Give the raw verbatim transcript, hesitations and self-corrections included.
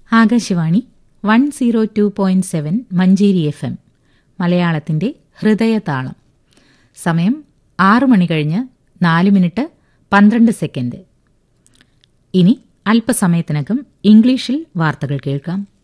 Akashvani one zero two point seven Manjeri F M മലയാളത്തിന്റെ ഹൃദയതാളം. സമയം ആറു മണി കഴിഞ്ഞ് നാല് മിനിറ്റ് പന്ത്രണ്ട് സെക്കൻഡ്. ഇനി അല്പസമയത്തിനകം ഇംഗ്ലീഷിൽ വാർത്തകൾ കേൾക്കാം.